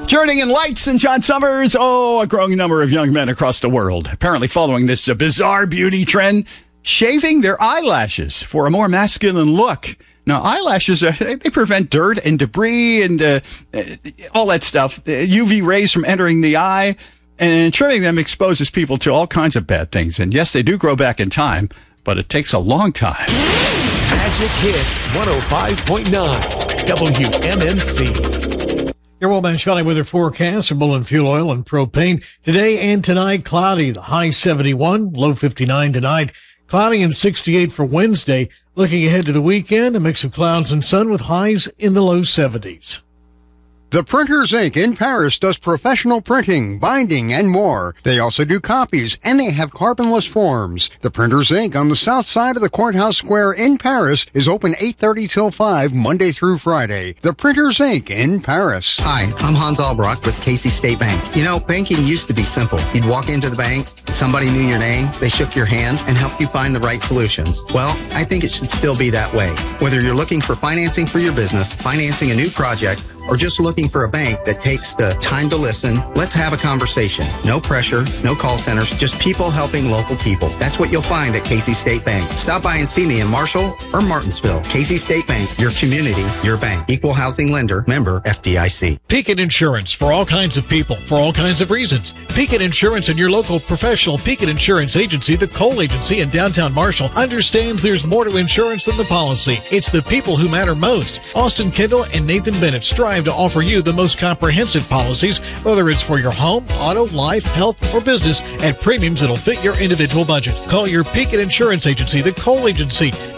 Turning in lights and John Summers. A growing number of young men across the world apparently following this bizarre beauty trend, shaving their eyelashes for a more masculine look. Now, eyelashes, they prevent dirt and debris and all that stuff, UV rays from entering the eye, and trimming them exposes people to all kinds of bad things. And yes, they do grow back in time, but it takes a long time. Magic Hits 105.9 WMMC. Your Wellman Shawty weather forecast for Bullen Fuel Oil and Propane. Today and tonight, cloudy, the high 71, low 59 tonight. Cloudy and 68 for Wednesday. Looking ahead to the weekend, a mix of clouds and sun with highs in the low 70s. The Printers Inc. in Paris does professional printing, binding, and more. They also do copies, and they have carbonless forms. The Printers Inc. on the south side of the Courthouse Square in Paris is open 8:30 till 5, Monday through Friday. The Printers Inc. in Paris. Hi, I'm Hans Albrock with Casey State Bank. You know, banking used to be simple. You'd walk into the bank, somebody knew your name, they shook your hand, and helped you find the right solutions. Well, I think it should still be that way. Whether you're looking for financing for your business, financing a new project, or just looking for a bank that takes the time to listen, let's have a conversation. No pressure, no call centers, just people helping local people. That's what you'll find at Casey State Bank. Stop by and see me in Marshall or Martinsville. Casey State Bank, your community, your bank. Equal housing lender, member FDIC. Pekin Insurance for all kinds of people, for all kinds of reasons. Pekin Insurance and your local professional Pekin Insurance agency, the Cole Agency in downtown Marshall, understands there's more to insurance than the policy. It's the people who matter most. Austin Kendall and Nathan Bennett strive to offer you the most comprehensive policies, whether it's for your home, auto, life, health, or business, at premiums that'll fit your individual budget. Call your Pekin Insurance agency, the Cole Agency,